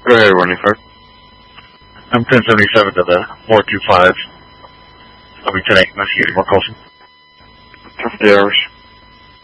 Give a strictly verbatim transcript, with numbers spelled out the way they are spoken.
Go ahead, running card. I'm ten seventy-seven to the four two five. I'll be ten eight, investigating more caution. fifty hours.